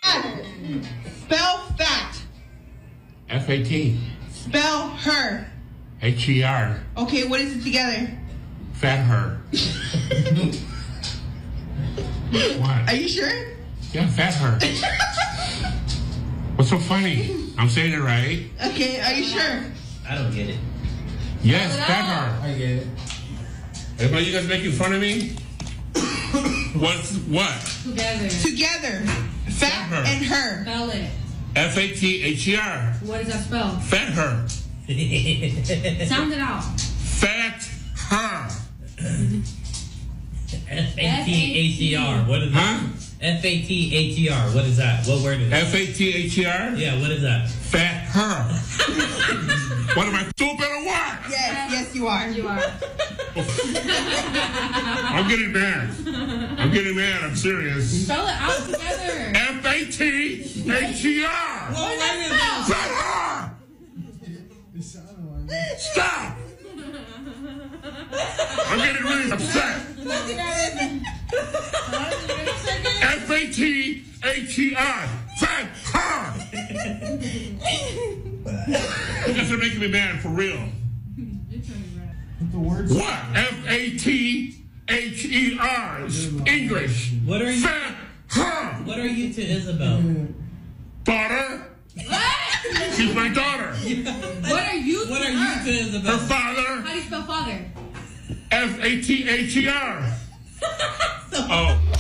Spell fat. F-A-T. Spell her. H-E-R. Okay, what is it together? Fat her. What? Are you sure? Yeah, fat her. What's so funny? I'm saying it right. Okay, are you sure? I don't get it. Yes, fat her. I get it. Everybody, you guys making fun of me? What's what? Together. Fat her. and her. Spell it. F-A-T-H-E-R. What does that spell? Fat her. Sound it out. Fat her. F-A-T-H-E-R. What is that? Huh? F-A-T-H-E-R. What is that? What word is that? F-A-T-H-E-R? Yeah, what is that? Fat her. What am I, stupid or what? Yes, you are. You are. I'm getting mad. I'm serious. Spell it out together. F-A-T-H-E-R. What does that spell? Fat her. Stop. I'm getting really upset. F-A-T-H-E-R. Fat her. You guys are making me mad for real. The words. What? F-A-T-H-E-R. English. What are you? Fat her. What are you to Isabel? Daughter. She's my daughter. What are you to What are her? you to Her Isabel? father. How do you spell father? F-A-T-H-E-R. Oh.